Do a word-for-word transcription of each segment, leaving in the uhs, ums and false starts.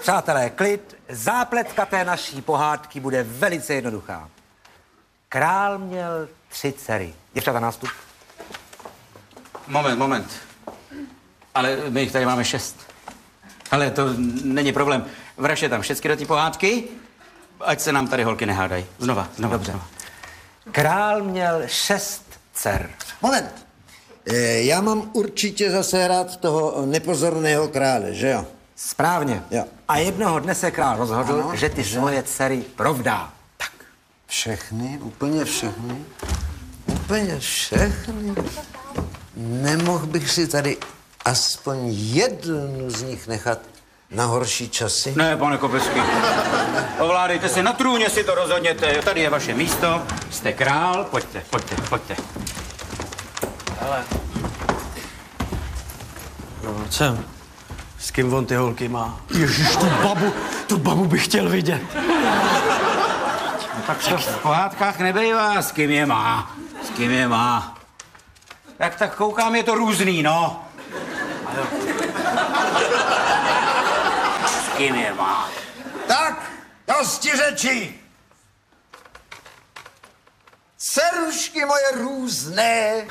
Přátelé, klid. Zápletka té naší pohádky bude velice jednoduchá. Král měl tři dcery. Děvčata, nástup. Moment, moment. Ale my jich tady máme šest. Ale to není problém. Vraž je tam všechny do té pohádky, ať se nám tady holky nehádají. Znova, znova. Dobře. Král měl šest dcer. Moment. E, já mám určitě zase rád toho nepozorného krále, že jo? Správně. Jo. A jednoho dne se král rozhodl, Ano, že ty že? svoje dcery provdá. Tak. Všechny? Úplně všechny? Úplně všechny? Nemohl bych si tady aspoň jednu z nich nechat na horší časy? Ne, pane Kopecký. Ovládejte si, na trůně si to rozhodněte. Tady je vaše místo, jste král, pojďte, pojďte, pojďte. Ale... No, co? S kým on ty holky má? Ježiš, tu babu, tu babu bych chtěl vidět. No, tak to v pohádkách nebejvá, s kým je má, s kým je má. Jak tak koukám, je to různý, no. S kým je má. Tak, dosti řečí. Dcerušky moje různé,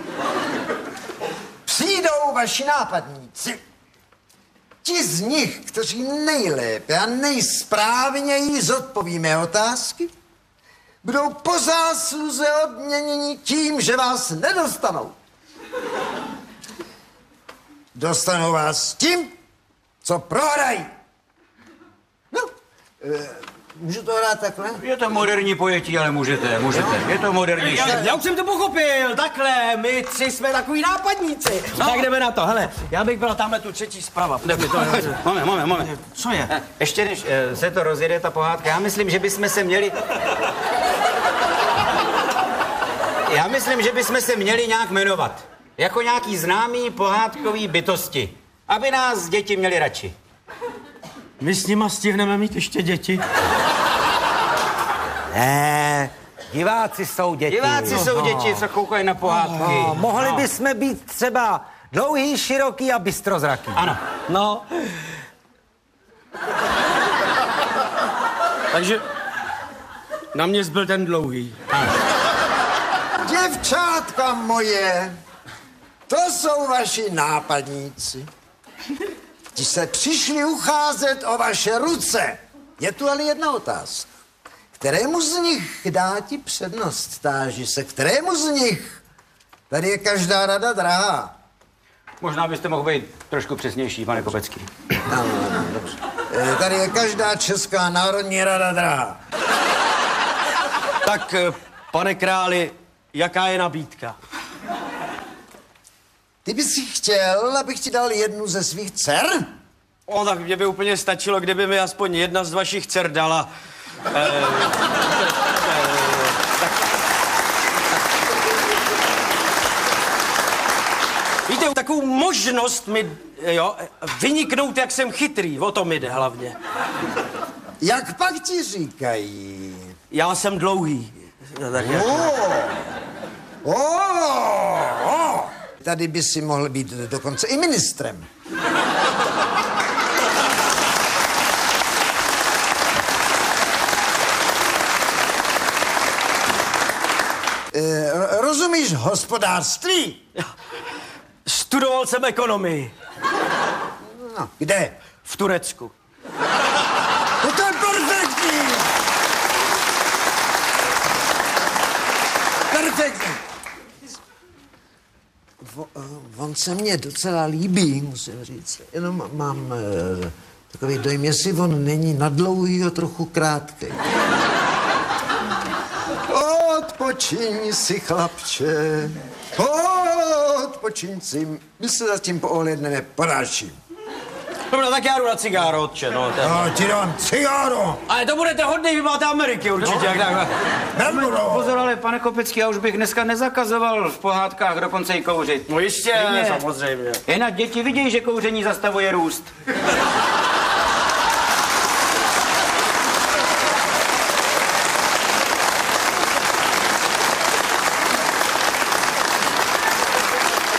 přijdou vaši nápadníci. Ti z nich, kteří nejlépe a nejsprávněji zodpoví mé otázky, budou po zásluze odměněni tím, že vás nedostanou. Dostanou vás tím, co prohrají. No, e, můžu to hrát takhle? Je to moderní pojetí, ale můžete, můžete. Je to modernější. Já, já už jsem to pochopil, takhle, my tři jsme takový nápadníci. No. Tak jdeme na to, hele, já bych byla tamhle tu třetí zprava. Moment, moment, moment. Co je? Ještě než eh, se to rozjede, ta pohádka, já myslím, že bychom se měli... Já myslím, že bychom se měli nějak jmenovat. Jako nějaký známý pohádkový bytosti. Aby nás děti měli radši. My s nima stihneme mít ještě děti? Ne, diváci jsou děti. Diváci jsou No. děti, co koukají na pohádky. No, mohli bychom být třeba dlouhý, široký a bystrozraký. Ano. No. Takže na mě zbyl ten dlouhý. Děvčátka moje, to jsou vaši nápadníci. Ti se přišli ucházet o vaše ruce. Je tu ale jedna otázka. Kterému z nich dá ti přednost? Táži se, kterému z nich? Tady je každá rada drahá. Možná byste mohl být trošku přesnější, pane Kopecký. No, no, dobře. E, tady je každá česká národní rada drahá. Tak, pane králi, jaká je nabídka? Ty bys si chtěl, abych ti dal jednu ze svých dcer? O, tak mě by úplně stačilo, kdyby mi aspoň jedna z vašich dcer dala. E, e, tak, víte, takovou možnost mi, jo, vyniknout, jak jsem chytrý, o to mi jde hlavně. Jak pak ti říkají? Já jsem dlouhý. No, tak jak... Oh, oh, oh. Tady by si mohl být dokonce i ministrem. E, rozumíš hospodářství? Studoval jsem ekonomii. No, kde? V Turecku. No to je perfektní! Perfektní! Vo, on se mně docela líbí, musím říct. Jenom mám uh, takový dojem, jestli on není na dlouhý a trochu krátký. Odpočiň si, chlapče. Odpočiň si. My se zatím poohledneme po dalším. Dobrá, tak já jdu na cigáro, otče, no. Ten... No, ti dám cigáro. Ale to budete hodnej, vy máte Ameriky určitě, no. Jak takhle. Nebudu. Pozor, ale pane Kopecký, já už bych dneska nezakazoval v pohádkách dokonce i kouřit. No jistě, Stejně. samozřejmě. Jen ať děti vidějí, že kouření zastavuje růst.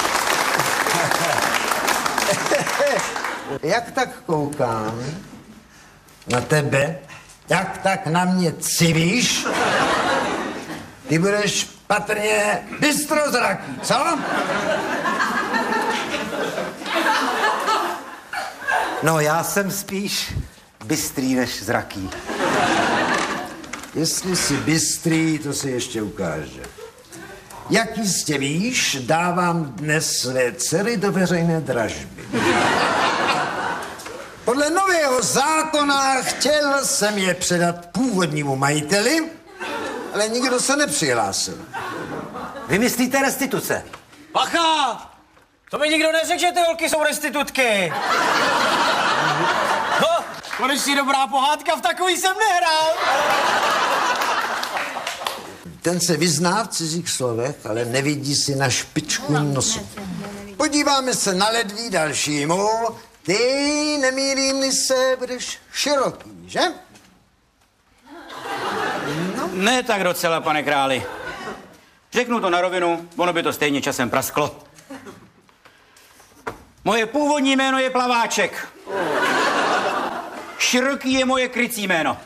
Jak tak koukám, Na tebe? Jak tak na mě civíš? Ty budeš patrně bystrozraký, co? No, já jsem spíš bystrý než zraký. Jestli jsi bystrý, to se ještě ukáže. Jak jistě víš, dávám dnes své dcery do veřejné dražby. Podle nového zákona chtěl jsem je předat původnímu majiteli, ale nikdo se nepřihlásil. Vymyslíte restituce. Bacha! To mi nikdo neřekl, že ty holky jsou restitutky. No, konečně dobrá pohádka, v takový jsem nehrál. Ten se vyzná v cizích slovech, ale nevidí si na špičku nosu. Podíváme se na ledví dalšímu. Ty, nemýlím se, budeš široký, že? Ne tak docela, pane králi. Řeknu to na rovinu, ono by to stejně časem prasklo. Moje původní jméno je Plaváček. Široký je moje krycí jméno.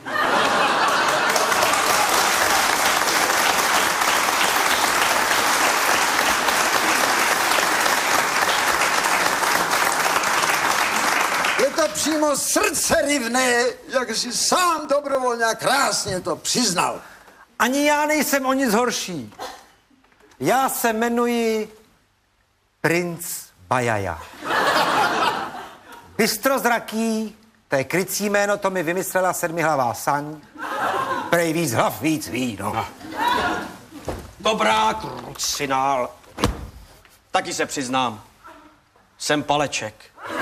Je to přímo srdcerivné, jak jsi sám dobrovolně a krásně to přiznal. Ani já nejsem o nic horší. Já se jmenuji Princ Bajaja. Bystrozraký, to je krycí jméno, to mi vymyslela sedmihlavá saň. Prej víc hlav, víc víno. Dobrá, krucinál. Taky se přiznám. Jsem Paleček.